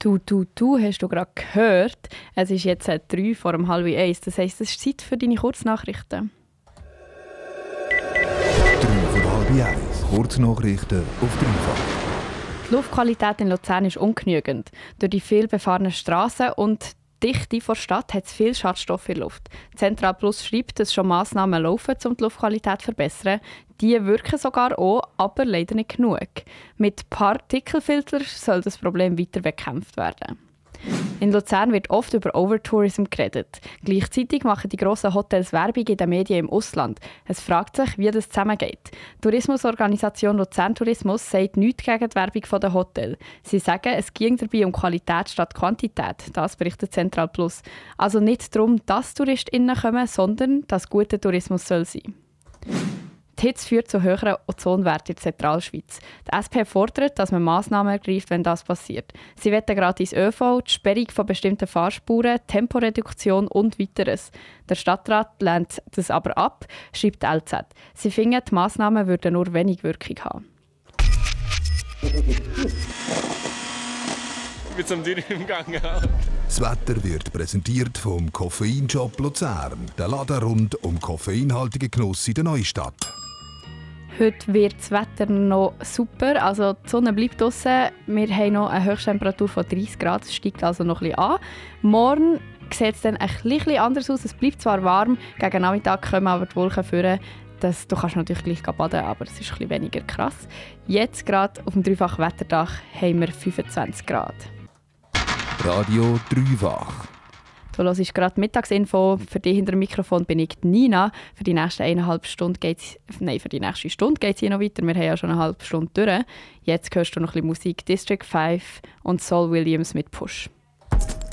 Du, hast du gerade gehört? Es ist jetzt 3 vor 12:30. Das heisst, es ist Zeit für deine Kurznachrichten. 3 vor 12:30. Kurznachrichten auf dreifach. Die Luftqualität in Luzern ist ungenügend. Durch die viel befahrenen Strassen und die Dichte der Stadt hat es viel Schadstoffe in der Luft. Central Plus schreibt, dass schon Massnahmen laufen, um die Luftqualität zu verbessern. Die wirken sogar auch, aber leider nicht genug. Mit Partikelfiltern soll das Problem weiter bekämpft werden. In Luzern wird oft über Overtourism geredet. Gleichzeitig machen die grossen Hotels Werbung in den Medien im Ausland. Es fragt sich, wie das zusammengeht. Die Tourismusorganisation Luzern Tourismus sagt nichts gegen die Werbung der Hotels. Sie sagen, es ging dabei um Qualität statt Quantität. Das berichtet Central Plus. Also nicht darum, dass TouristInnen kommen, sondern dass guter Tourismus soll sein. Die Hitze führt zu höheren Ozonwerten in der Zentralschweiz. Die SP fordert, dass man Massnahmen ergreift, wenn das passiert. Sie wollen gratis ÖV, die Sperrung von bestimmten Fahrspuren, Temporeduktion und weiteres. Der Stadtrat lehnt das aber ab, schreibt die LZ. Sie finden, die Massnahmen würden nur wenig Wirkung haben. Ich bin zum Tür im Gang. Das Wetter wird präsentiert vom Koffeinshop Luzern. Der Laden rund um koffeinhaltigen Genuss in der Neustadt. Heute wird das Wetter noch super, also die Sonne bleibt draussen. Wir haben noch eine Höchsttemperatur von 30 Grad, es steigt also noch ein bisschen an. Morgen sieht es dann ein bisschen anders aus, es bleibt zwar warm, gegen Nachmittag kommen aber die Wolken führen. Du kannst natürlich gleich baden, aber es ist ein bisschen weniger krass. Jetzt gerade auf dem dreifachen Wetterdach haben wir 25 Grad. Radio Dreifach. Du hörst gerade Mittagsinfo. Für dich hinter dem Mikrofon bin ich Nina. Für die nächste Stunde geht es hier noch weiter. Wir haben ja schon eine halbe Stunde durch. Jetzt hörst du noch ein bisschen Musik. District 5 und Saul Williams mit Push.